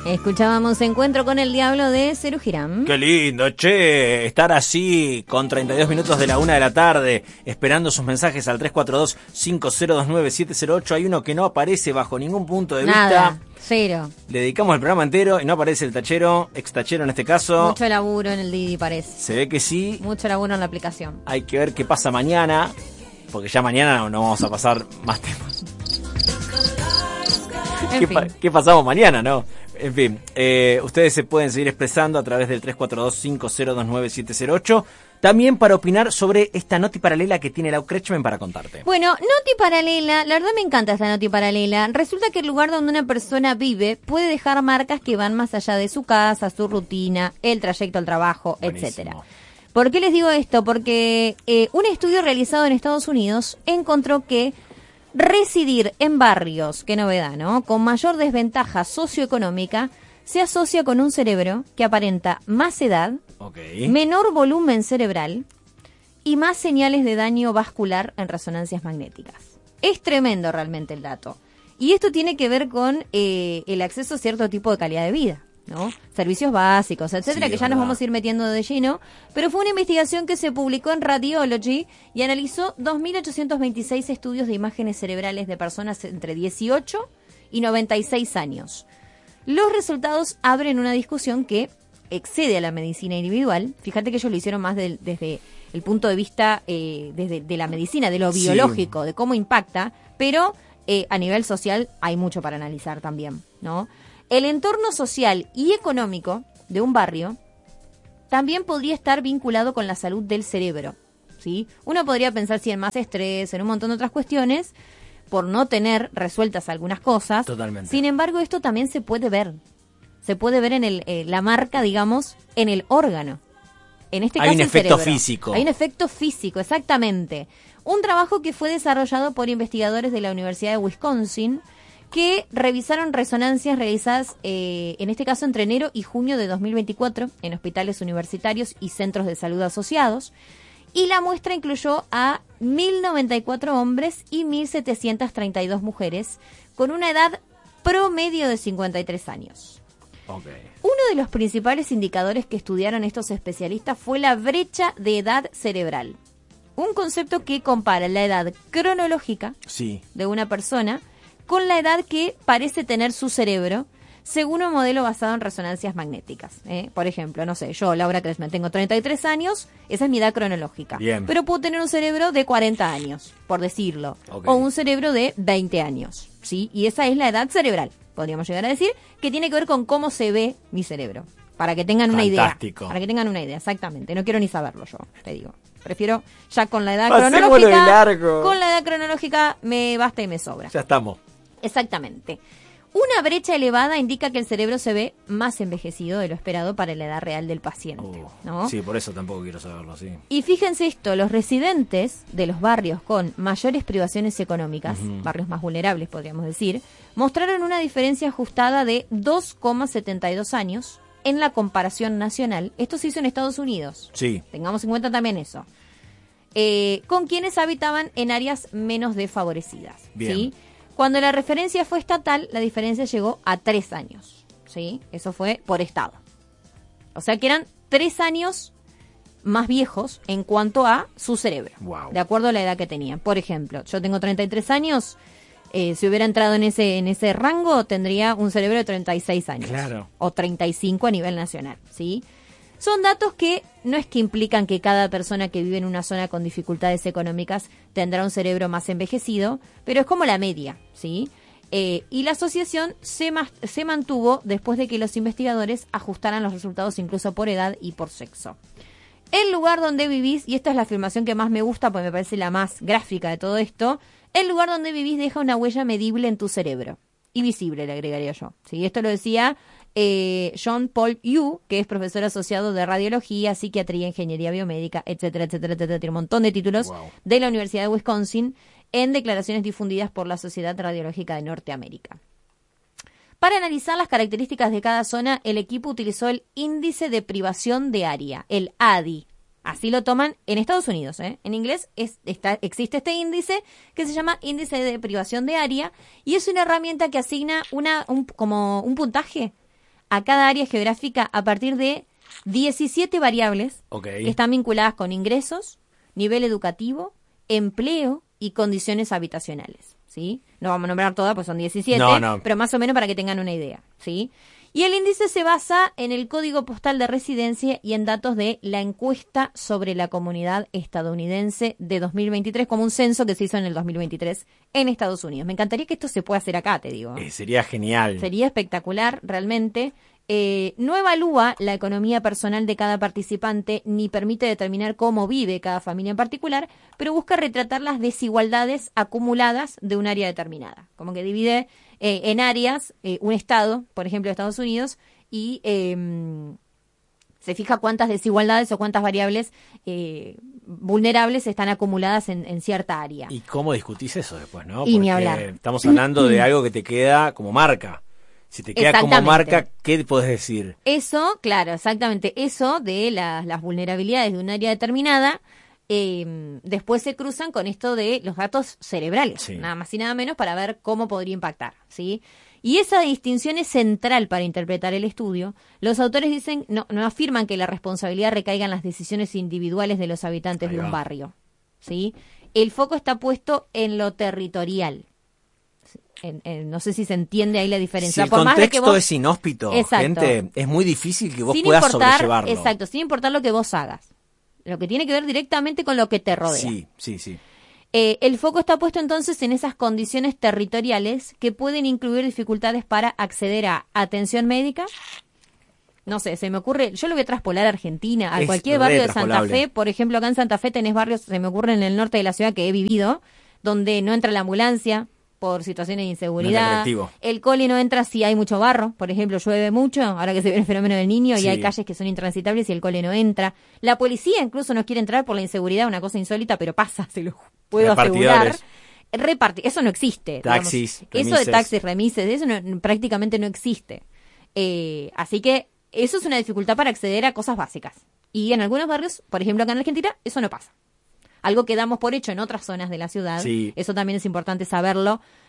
Escuchábamos Encuentro con el Diablo de Serú Girán. Qué lindo, che, estar así con 32 minutos de la 1 de la tarde, esperando sus mensajes al 342-5029-708. Hay uno que no aparece bajo ningún punto de Nada, vista. cero. Le dedicamos el programa entero y no aparece el tachero, ex tachero en este caso. Mucho laburo en el Didi parece. Se ve que sí. Mucho laburo en la aplicación. Hay que ver qué pasa mañana, porque ya mañana no vamos a pasar más temas. ¿Qué pasamos mañana, no? En fin, ustedes se pueden seguir expresando a través del 342-5029-708. También para opinar sobre esta noti paralela que tiene Lau Kretschmann para contarte. Bueno, noti paralela, la verdad me encanta esta noti paralela. Resulta que el lugar donde una persona vive puede dejar marcas que van más allá de su casa, su rutina, el trayecto al trabajo, etcétera. ¿Por qué les digo esto? Porque un estudio realizado en Estados Unidos encontró que residir en barrios, qué novedad, ¿no?, con mayor desventaja socioeconómica se asocia con un cerebro que aparenta más edad, menor volumen cerebral y más señales de daño vascular en resonancias magnéticas. Es tremendo realmente el dato. Y esto tiene que ver con el acceso a cierto tipo de calidad de vida, ¿no? Servicios básicos, etcétera, que ya nos vamos a ir metiendo de lleno, pero fue una investigación que se publicó en Radiology y analizó 2.826 estudios de imágenes cerebrales de personas entre 18 y 96 años. Los resultados abren una discusión que excede a la medicina individual. Fíjate que ellos lo hicieron más desde el punto de vista de la medicina, de lo biológico, de cómo impacta, pero a nivel social hay mucho para analizar también, ¿no? El entorno social y económico de un barrio también podría estar vinculado con la salud del cerebro, ¿sí? Uno podría pensar si en más estrés, en un montón de otras cuestiones, por no tener resueltas algunas cosas. Totalmente. Sin embargo, esto también se puede ver. Se puede ver en la marca, digamos, en el órgano. En este caso, hay un efecto cerebro. físico. Hay un efecto físico, exactamente. Un trabajo que fue desarrollado por investigadores de la Universidad de Wisconsin, que revisaron resonancias realizadas, en este caso, entre enero y junio de 2024 en hospitales universitarios y centros de salud asociados. Y la muestra incluyó a 1.094 hombres y 1.732 mujeres con una edad promedio de 53 años. Uno de los principales indicadores que estudiaron estos especialistas fue la brecha de edad cerebral. Un concepto que compara la edad cronológica de una persona con la edad que parece tener su cerebro, según un modelo basado en resonancias magnéticas. Por ejemplo, no sé, yo, Laura Kretschmann, tengo 33 años, esa es mi edad cronológica. Bien. Pero puedo tener un cerebro de 40 años, por decirlo, o un cerebro de 20 años, ¿sí? Y esa es la edad cerebral, podríamos llegar a decir, que tiene que ver con cómo se ve mi cerebro, para que tengan una idea. Para que tengan una idea, exactamente. No quiero ni saberlo yo, te digo. Prefiero ya con la edad cronológica. Con la edad cronológica me basta y me sobra. Ya estamos. Exactamente. Una brecha elevada indica que el cerebro se ve más envejecido de lo esperado para la edad real del paciente, ¿no? Sí, por eso tampoco quiero saberlo, sí. Y fíjense esto, los residentes de los barrios con mayores privaciones económicas, barrios más vulnerables podríamos decir, mostraron una diferencia ajustada de 2,72 años en la comparación nacional. Esto se hizo en Estados Unidos. Sí. Tengamos en cuenta también eso. Con quienes habitaban en áreas menos desfavorecidas. Bien. ¿Sí? Cuando la referencia fue estatal, la diferencia llegó a 3 años, ¿sí? Eso fue por estado. O sea que eran 3 años más viejos en cuanto a su cerebro, de acuerdo a la edad que tenían. Por ejemplo, yo tengo 33 años, si hubiera entrado en ese rango, tendría un cerebro de 36 años. Claro. O 35 a nivel nacional, ¿sí? Son datos que no es que implican que cada persona que vive en una zona con dificultades económicas tendrá un cerebro más envejecido, pero es como la media, ¿sí? Y la asociación se mantuvo después de que los investigadores ajustaran los resultados incluso por edad y por sexo. El lugar donde vivís, y esta es la afirmación que más me gusta porque me parece la más gráfica de todo esto, el lugar donde vivís deja una huella medible en tu cerebro. Y visible, le agregaría yo. ¿Sí? Esto lo decía John Paul Yu, que es profesor asociado de radiología, psiquiatría, ingeniería biomédica, etcétera, etcétera, etcétera. Tiene un montón de títulos de la Universidad de Wisconsin en declaraciones difundidas por la Sociedad Radiológica de Norteamérica. Para analizar las características de cada zona, el equipo utilizó el índice de privación de área, el ADI. Así lo toman en Estados Unidos, ¿eh? En inglés existe este índice que se llama índice de privación de área y es una herramienta que asigna como un puntaje a cada área geográfica a partir de 17 variables Okay. que están vinculadas con ingresos, nivel educativo, empleo y condiciones habitacionales, ¿sí? No vamos a nombrar todas, pues son 17, No. pero más o menos para que tengan una idea, ¿sí? Y el índice se basa en el código postal de residencia y en datos de la encuesta sobre la comunidad estadounidense de 2023, como un censo que se hizo en el 2023 en Estados Unidos. Me encantaría que esto se pueda hacer acá, te digo. Sería genial. Sería espectacular, realmente. No evalúa la economía personal de cada participante ni permite determinar cómo vive cada familia en particular, pero busca retratar las desigualdades acumuladas de un área determinada. Como que divide en áreas un estado, por ejemplo, Estados Unidos, y se fija cuántas desigualdades o cuántas variables vulnerables están acumuladas en cierta área. ¿Y cómo discutís eso después, no? Y Porque ni hablar. estamos hablando de algo que te queda como marca. Si te queda como marca, ¿qué podés decir? Eso, claro, exactamente. Eso de las vulnerabilidades de un área determinada, después se cruzan con esto de los datos cerebrales, Sí. nada más y nada menos, para ver cómo podría impactar, ¿sí? Y esa distinción es central para interpretar el estudio. Los autores dicen, no afirman que la responsabilidad recaiga en las decisiones individuales de los habitantes Ahí de un va. barrio, ¿sí? El foco está puesto en lo territorial. No sé si se entiende ahí la diferencia. Si el Por más de que contexto vos, es inhóspito, Exacto. gente, es muy difícil que vos sin puedas importar, sobrellevarlo. exacto, sin importar lo que vos hagas. Lo que tiene que ver directamente con lo que te rodea. Sí. El foco está puesto entonces en esas condiciones territoriales que pueden incluir dificultades para acceder a atención médica. No sé, se me ocurre, yo lo voy a traspolar a Argentina, a Es cualquier re barrio de Santa traspolable. Fe. Por ejemplo, acá en Santa Fe tenés barrios, se me ocurre en el norte de la ciudad que he vivido, donde no entra la ambulancia por situaciones de No inseguridad. es colectivo. El cole no entra si hay mucho barro, por ejemplo, llueve mucho, ahora que se ve el fenómeno del Niño, Sí. y hay calles que son intransitables y el cole no entra. La policía incluso no quiere entrar por la inseguridad, una cosa insólita, pero pasa, se lo puedo asegurar. Repartidores. Eso no existe. Taxis, Eso de remises. taxis, remises, eso prácticamente no existe. Así que eso es una dificultad para acceder a cosas básicas. Y en algunos barrios, por ejemplo acá en Argentina, eso no pasa. Algo que damos por hecho en otras zonas de la ciudad, Sí. eso también es importante saberlo,